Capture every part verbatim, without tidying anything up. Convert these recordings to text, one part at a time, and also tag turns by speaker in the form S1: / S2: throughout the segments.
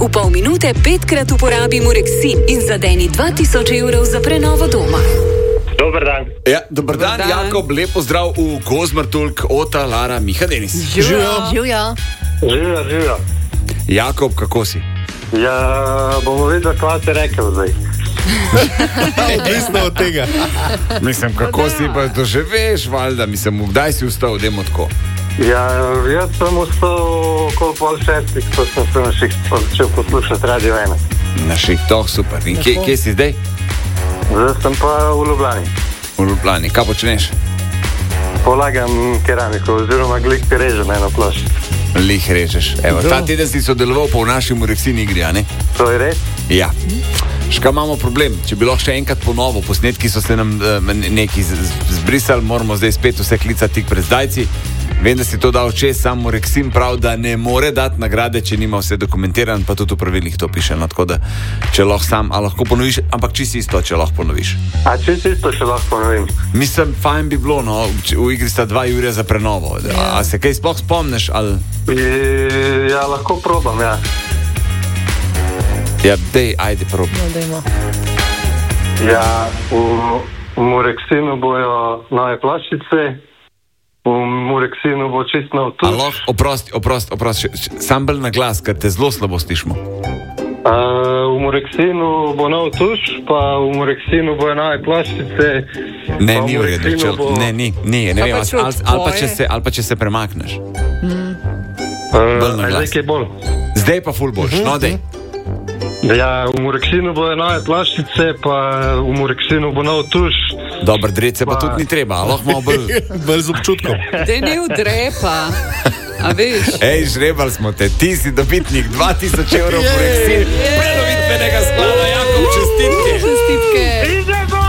S1: V pol minute petkrat uporabi Mureksin in zadeni dva tisoč evrov za prenovo doma.
S2: Dober dan.
S3: Ja, dober dan,
S1: dan,
S3: Jakob, lepo zdrav v Kozmartulk, Ota, Lara, Miha, Denis.
S1: Živijo. Živijo.
S2: Živijo, živijo.
S3: Jakob, kako si?
S2: Ja, bomo videli, kaj te rekel zdaj.
S4: Odvisno od tega.
S3: Mislim, kako si pa to že veš, valjda, mislim, kdaj si vstal, dajmo tako.
S2: Ja, jaz sem vstal okoli pol šestih, ko sem se na šihto začel poslušati Radio ena.
S3: Na šihtoh, super. In kje, kje si zdaj?
S2: Zdaj sem pa v Ljubljani.
S3: V Ljubljani. Kaj počneš?
S2: Polagam keramiko, oziroma glik režem eno plošč.
S3: Lih režeš. Evo, ta teden si sodeloval pa v naši Mureksin igri, a ne?
S2: To je res?
S3: Ja. Škaj imamo problem? Če bi lahko še enkrat ponovo, posnetki so se nam uh, neki zbrisali, moramo zdaj spet vse klicati tik pred zdajci. Vem, da si to dal čez, sam Mureksin prav, da ne more dati nagrade, če nima vse dokumentirano, pa tudi v pravilih to piše. No, tako da, če lahko sam, a lahko ponoviš, ampak čisto isto, če lahko ponoviš.
S2: A čisto isto še lahko ponovim?
S3: Mislim, fajn bi bilo, no, v igri sta dva Jurija za prenovo. A, a se kaj sploh spomniš, ali...
S2: I, ja, lahko probam, ja.
S3: Ja, dej, ajde, probi.
S5: No, dajmo.
S2: Ja, v, v Mureksinu bojo nove ploščice, v Mureksinu bo čist nov tuš.
S3: Alo, oprosti, oprosti, oprosti, sam bolj na glas, ker te zelo slabo slišimo.
S2: Uh, v Mureksinu bo nov tuš, pa v Mureksinu bojo nove ploščice.
S3: Ne, ni v redu, če,
S2: bo...
S3: ne, ni, ni, ne vem, ali, ali, ali, pa če se, ali pa če se premakneš.
S2: Hmm.
S3: Bolj na
S2: Uh,
S3: glas.
S2: zdaj, bolj.
S3: Zdaj pa ful boljš, no dej.
S2: Ja, v Mureksinu bojo nove ploščice, pa v Mureksinu bo nov tuš.
S3: Dobar, drece pa, pa tudi ni treba, ali lahko malo bolj...
S4: Bolj z občutkom.
S5: Dej ne udrepa. A veš?
S3: Ej, žrebali smo te, ti si dobitnik dva tisoč evrov Mureksin, prenovitvenega sklada, Jakob, čestitke.
S5: Čestitke.
S2: Idemo!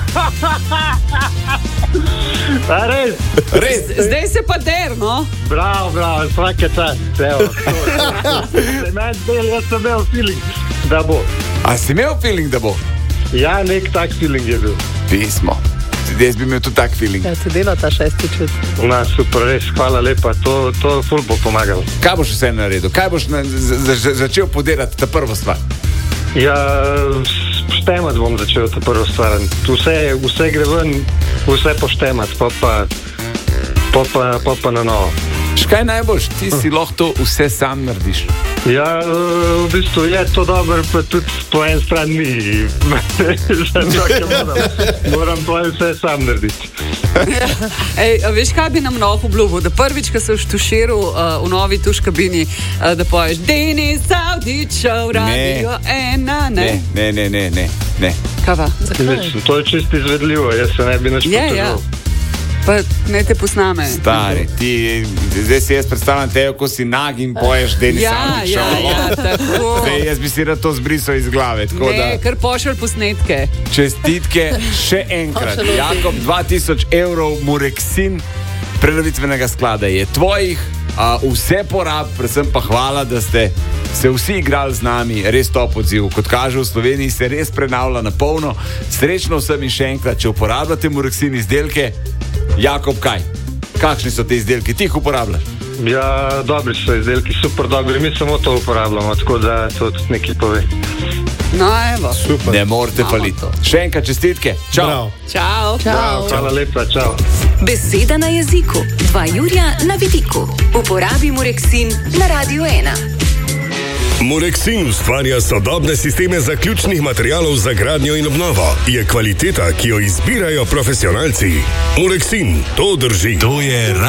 S2: A res?
S3: Res?
S5: Zdaj se pa der, no?
S2: Bravo, bravo, vsake čas. Evo, se meni zdel, jaz sem imel feeling, da bo.
S3: A si imel feeling, da bo?
S2: Ja, nek tak feeling je bil.
S3: Pismo. Jaz bi imel tudi tak feeling.
S5: Ja, se dela ta šesti čut.
S2: Na, super, res, hvala lepa, to, to ful bo pomagalo.
S3: Kaj boš vse naredil? Kaj boš na, z, z, začel podirati, ta prva stvar?
S2: Ja, poštemat bom začel to prvo stvar. Vse, vse gre ven, vse poštemat, pa pa, pa, pa, pa, pa na novo.
S3: Škaj najboljš? Ti si lahko to vse sam narediš.
S2: Ja, v bistvu je to dobro, pa tudi po en stran ni. Zato, moram, moram to vse sam narediti.
S5: Ej, a veš, kaj bi nam lahko obljubil? Da prvič, ko se v štuširu uh, v novi tuš kabini, uh, da poješ Denis Avdićev, Radio ena, ne?
S3: Ne, ne, ne, ne, ne.
S5: Kaj pa?
S2: Mislim, to je čisto izvedljivo, jaz se ne bi nič
S5: Je, ja. Pa ne te posname.
S3: Stari, ti, zdaj si jaz predstavljam te, ko si nag in poješ Denis
S5: Ja,
S3: Avdićev.
S5: ja, ja, tako.
S3: Zdaj, jaz bi si rad to zbrisal iz glave, tako
S5: Ne,
S3: da...
S5: kar pošelj posnetke.
S3: Čestitke še enkrat. Jakob, dva tisoč evrov Mureksin prenovitvenega sklada je tvojih, a, vse porab, predvsem pa hvala, da ste se vsi igrali z nami, res top odziv. Kot kaže, v Sloveniji se res prenavlja na polno. Srečno vsem in še enkrat, če uporabljate Mureksin izdelke, Jakob, kaj? Kakšni so te izdelki? Ti jih uporabljaš?
S2: Ja, dobri so izdelki, super dobri, mi samo to uporabljamo, tako da to tudi nekaj pove.
S5: No, evo.
S4: Super.
S3: Ne morete
S5: Imamo
S3: faliti.
S5: to.
S3: Še enkrat čestitke. Čau.
S4: Bravo.
S5: Čau.
S2: Bravo, hvala lepa, čau.
S1: Beseda na jeziku. Dva Jurija na vidiku. Uporabi Mureksin na Radio ena.
S6: Mureksin ustvarja sodobne sisteme zaključnih materialov za gradnjo in obnovo. Je kvaliteta, ki jo izbirajo profesionalci. Mureksin, to drži. To je